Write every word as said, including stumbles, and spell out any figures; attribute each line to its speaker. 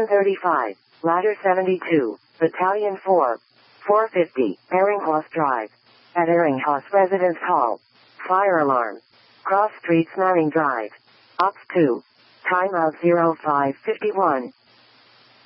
Speaker 1: seven thirty-five, Ladder seventy-two, Battalion four, four fifty, Eringhouse Drive. At Eringhouse Residence Hall. Fire alarm. Cross Street Manning Drive. Ops two. Timeout zero five fifty-one.